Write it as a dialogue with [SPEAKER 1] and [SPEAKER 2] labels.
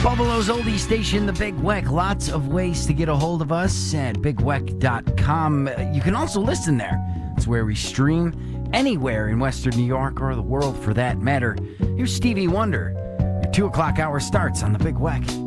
[SPEAKER 1] Buffalo's oldie station, the Big Weck. Lots of ways to get a hold of us at bigweck.com. You can also listen there. It's where we stream anywhere in Western New York or the world for that matter. Here's Stevie Wonder. Your 2 o'clock hour starts on the Big Weck.